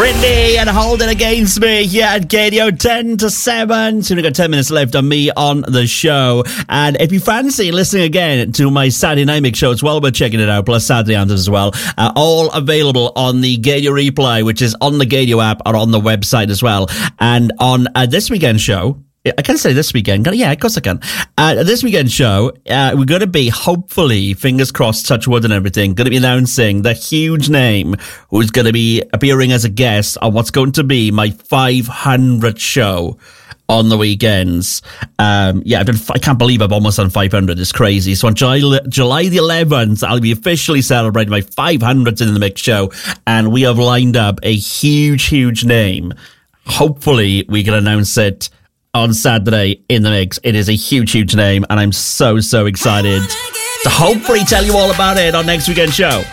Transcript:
Britney and Hold It Against Me here at KDO 10 to 7. So we've got 10 minutes left on me on the show. And if you fancy listening again to my Saturday night mix show, it's well worth checking it out, plus Saturday Answers as well. All available on the Gadio Replay, which is on the Gadio app or on the website as well. And on this weekend show, I can say this weekend. Yeah, of course I can. This weekend show, we're going to be, hopefully, fingers crossed, touch wood and everything, going to be announcing the huge name who's going to be appearing as a guest on what's going to be my 500th show on the weekends. I can't believe I've almost done 500. It's crazy. So on July the 11th, I'll be officially celebrating my 500th in the mix show. And we have lined up a huge name. Hopefully, we can announce it on Saturday in the mix. It is a huge name, and I'm so excited to hopefully tell you all about it on next weekend's show.